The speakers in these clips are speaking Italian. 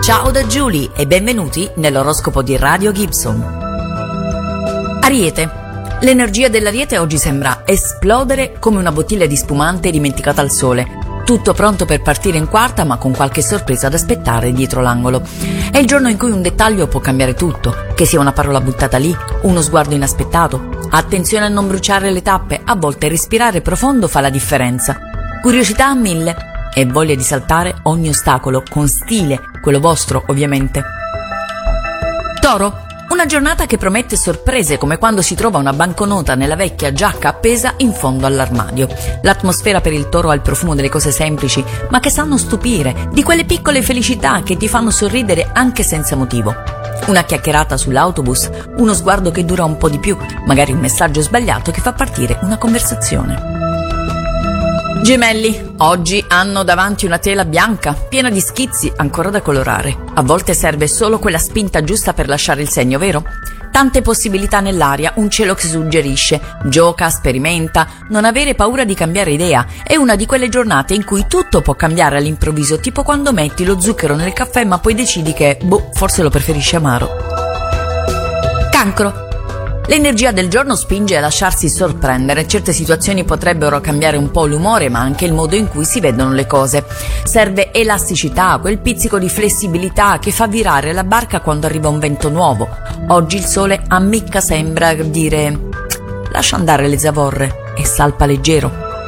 Ciao da Giulia e benvenuti nell'oroscopo di Radio Gibson. Ariete. L'energia dell'Ariete oggi sembra esplodere come una bottiglia di spumante dimenticata al sole. Tutto pronto per partire in quarta, ma con qualche sorpresa da aspettare dietro l'angolo. È il giorno in cui un dettaglio può cambiare tutto, che sia una parola buttata lì, uno sguardo inaspettato. Attenzione a non bruciare le tappe, a volte respirare profondo fa la differenza. Curiosità a 1000 e voglia di saltare ogni ostacolo, con stile, quello vostro ovviamente. Toro. Una giornata che promette sorprese, come quando si trova una banconota nella vecchia giacca appesa in fondo all'armadio. L'atmosfera per il Toro ha il profumo delle cose semplici, ma che sanno stupire, di quelle piccole felicità che ti fanno sorridere anche senza motivo. Una chiacchierata sull'autobus, uno sguardo che dura un po' di più, magari un messaggio sbagliato che fa partire una conversazione. Gemelli, oggi hanno davanti una tela bianca, piena di schizzi ancora da colorare. A volte serve solo quella spinta giusta per lasciare il segno, vero? Tante possibilità nell'aria, un cielo che suggerisce, gioca, sperimenta, non avere paura di cambiare idea. È una di quelle giornate in cui tutto può cambiare all'improvviso, tipo quando metti lo zucchero nel caffè ma poi decidi che, forse lo preferisci amaro. Cancro. L'energia del giorno spinge a lasciarsi sorprendere, certe situazioni potrebbero cambiare un po' l'umore ma anche il modo in cui si vedono le cose. Serve elasticità, quel pizzico di flessibilità che fa virare la barca quando arriva un vento nuovo. Oggi il sole ammicca, sembra dire lascia andare le zavorre e salpa leggero.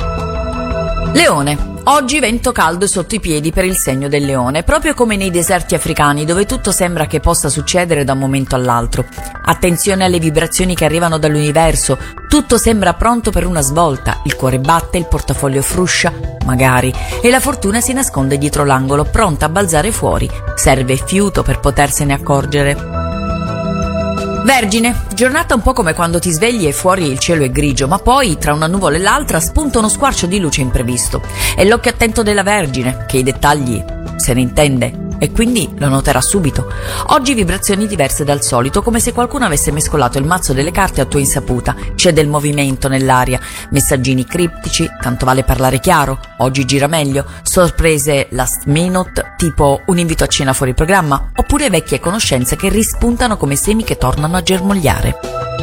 Leone. Oggi vento caldo sotto i piedi per il segno del leone, proprio come nei deserti africani dove tutto sembra che possa succedere da un momento all'altro. Attenzione alle vibrazioni che arrivano dall'universo, tutto sembra pronto per una svolta, il cuore batte, il portafoglio fruscia, magari, e la fortuna si nasconde dietro l'angolo, pronta a balzare fuori. Serve fiuto per potersene accorgere. Vergine, giornata un po' come quando ti svegli e fuori il cielo è grigio, ma poi tra una nuvola e l'altra spunta uno squarcio di luce imprevisto. È l'occhio attento della Vergine, che i dettagli se ne intende e quindi lo noterà subito. Oggi vibrazioni diverse dal solito, come se qualcuno avesse mescolato il mazzo delle carte a tua insaputa. C'è del movimento nell'aria, messaggini criptici, tanto vale parlare chiaro, oggi gira meglio, sorprese last minute, tipo un invito a cena fuori programma, oppure vecchie conoscenze che rispuntano come semi che tornano a germogliare.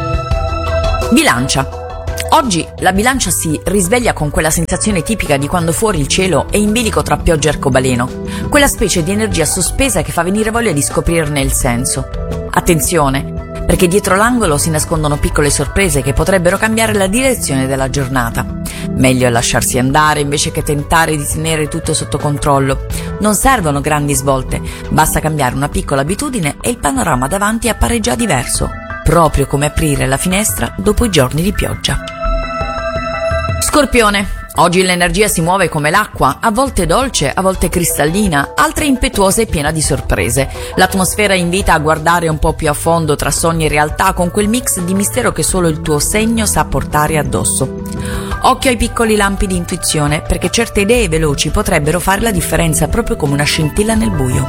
Bilancia. Oggi la bilancia si risveglia con quella sensazione tipica di quando fuori il cielo è in bilico tra pioggia e arcobaleno, quella specie di energia sospesa che fa venire voglia di scoprirne il senso. Attenzione, perché dietro l'angolo si nascondono piccole sorprese che potrebbero cambiare la direzione della giornata. Meglio è lasciarsi andare invece che tentare di tenere tutto sotto controllo. Non servono grandi svolte, basta cambiare una piccola abitudine e il panorama davanti appare già diverso, proprio come aprire la finestra dopo i giorni di pioggia. Scorpione. Oggi l'energia si muove come l'acqua, a volte dolce, a volte cristallina, altre impetuosa e piena di sorprese. L'atmosfera invita a guardare un po' più a fondo tra sogni e realtà, con quel mix di mistero che solo il tuo segno sa portare addosso. Occhio ai piccoli lampi di intuizione, perché certe idee veloci potrebbero fare la differenza proprio come una scintilla nel buio.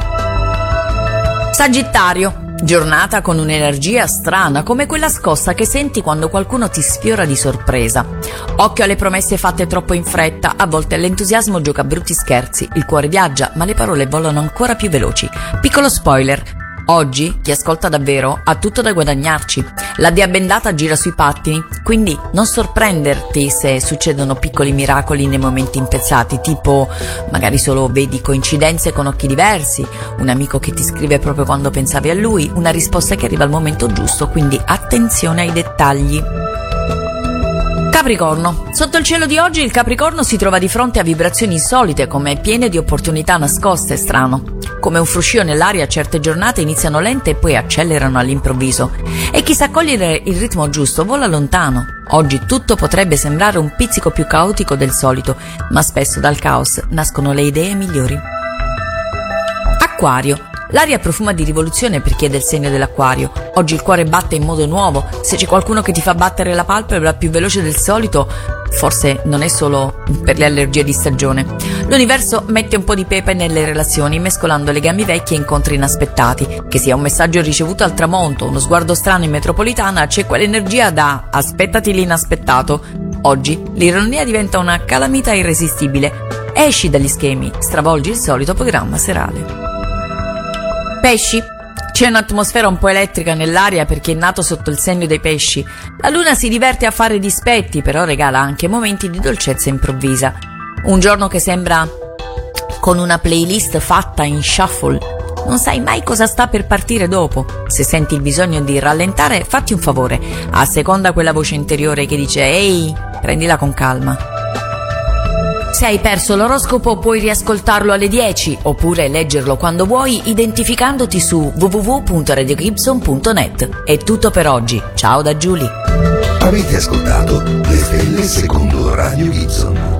Sagittario. Giornata con un'energia strana, come quella scossa che senti quando qualcuno ti sfiora di sorpresa. Occhio alle promesse fatte troppo in fretta, a volte l'entusiasmo gioca brutti scherzi, il cuore viaggia, ma le parole volano ancora più veloci. Piccolo spoiler. Oggi chi ascolta davvero ha tutto da guadagnarci. La dea bendata gira sui pattini, quindi non sorprenderti se succedono piccoli miracoli nei momenti impezzati, tipo magari solo vedi coincidenze con occhi diversi, un amico che ti scrive proprio quando pensavi a lui, una risposta che arriva al momento giusto, quindi attenzione ai dettagli. Capricorno. Sotto il cielo di oggi il Capricorno si trova di fronte a vibrazioni insolite, come piene di opportunità nascoste, strano. Come un fruscio nell'aria, certe giornate iniziano lente e poi accelerano all'improvviso. E chi sa cogliere il ritmo giusto vola lontano. Oggi tutto potrebbe sembrare un pizzico più caotico del solito, ma spesso dal caos nascono le idee migliori. Acquario. L'aria profuma di rivoluzione per chi è del segno dell'Acquario. Oggi il cuore batte in modo nuovo. Se c'è qualcuno che ti fa battere la palpebra più veloce del solito, forse non è solo per le allergie di stagione. L'universo mette un po' di pepe nelle relazioni, mescolando legami vecchi e incontri inaspettati. Che sia un messaggio ricevuto al tramonto, uno sguardo strano in metropolitana, c'è quell'energia da aspettati l'inaspettato. Oggi l'ironia diventa una calamita irresistibile. Esci dagli schemi, stravolgi il solito programma serale. Pesci? C'è un'atmosfera un po' elettrica nell'aria perché è nato sotto il segno dei pesci. La luna si diverte a fare dispetti, però regala anche momenti di dolcezza improvvisa. Un giorno che sembra con una playlist fatta in shuffle. Non sai mai cosa sta per partire dopo. Se senti il bisogno di rallentare, fatti un favore. Asseconda quella voce interiore che dice «Ehi, prendila con calma». Se hai perso l'oroscopo puoi riascoltarlo alle 10 oppure leggerlo quando vuoi identificandoti su www.radiogibson.net. È tutto per oggi. Ciao da Giulia. Avete ascoltato Le Stelle secondo Radio Gibson.